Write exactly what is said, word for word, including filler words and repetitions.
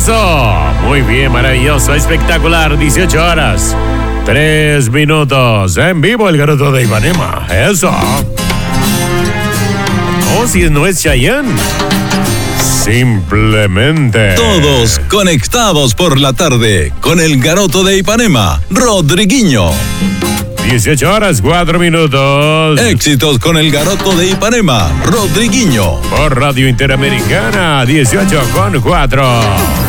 Eso. Muy bien, maravilloso, espectacular. dieciocho horas. Tres minutos. En vivo el Garoto de Ipanema. Eso. Oh, si no es Chayanne. Simplemente. Todos conectados por la tarde con el Garoto de Ipanema, Rodriguinho. dieciocho horas, cuatro minutos. Éxitos con el Garoto de Ipanema, Rodriguinho. Por Radio Interamericana, dieciocho con cuatro.